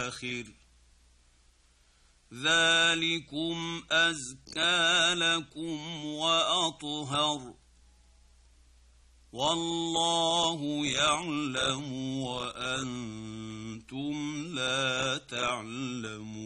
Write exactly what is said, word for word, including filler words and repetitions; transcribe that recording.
الآخر ذلكم أزكى لكم وأطهر والله يعلم وأنتم لا تعلمون.